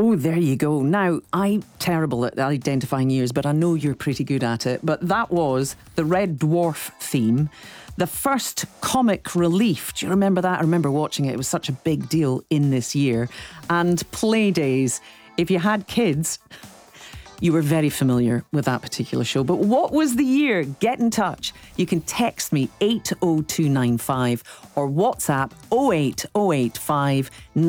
Oh, there you go. Now, I'm terrible at identifying years, but I know you're pretty good at it. But that was the Red Dwarf theme, the first comic relief. Do you remember that? I remember watching it. It was such a big deal in this year. And Playdays. If you had kids, you were very familiar with that particular show. But what was the year? Get in touch. You can text me 80295 or WhatsApp 08085